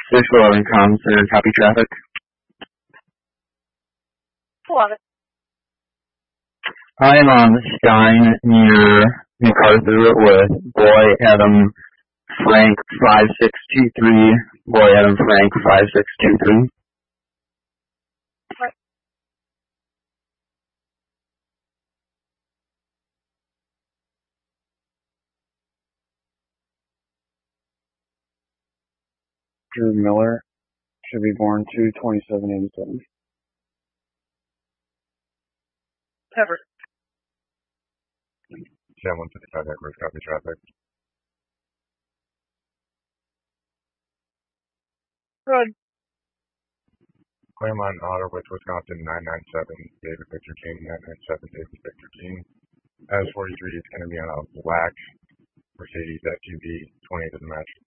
611 comm center, copy traffic. 11. I am on Stein near MacArthur with Boy Adam Frank 5623. Boy Adam Frank 5623. Right. Drew Miller should be born 2/27/87. Pepper. Sam 155 Edwards, copy traffic. Road. Claremont, Otterwich, Wisconsin 997, David Victor King 997, David Victor King. S43 is going to be on a black Mercedes SUV, 28 to the match.